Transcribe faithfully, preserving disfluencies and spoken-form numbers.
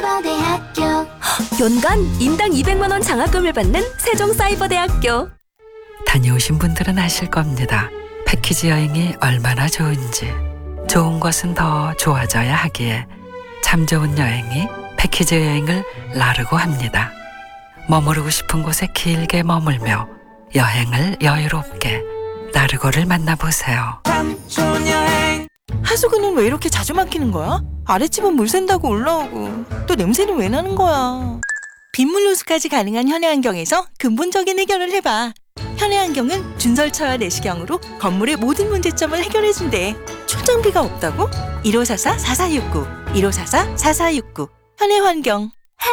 세종사이버대학교. 연간 인당 이백만 원 장학금을 받는 세종사이버대학교. 다녀오신 분들은 아실 겁니다. 패키지 여행이 얼마나 좋은지. 좋은 것은 더 좋아져야 하기에 참 좋은 여행이 패키지 여행을 나르고 합니다. 머무르고 싶은 곳에 길게 머물며 여행을 여유롭게 나르고를 만나보세요. 하수구는 왜 이렇게 자주 막히는 거야? 아랫집은 물 샌다고 올라오고 또 냄새는 왜 나는 거야? 빗물 호수까지 가능한 현해안경에서 근본적인 해결을 해봐. 현해안경은 준설차와 내시경으로 건물의 모든 문제점을 해결해준대. 출장비가 없다고? 일오사사 사사육구 일오사사 사사육구 현해환경.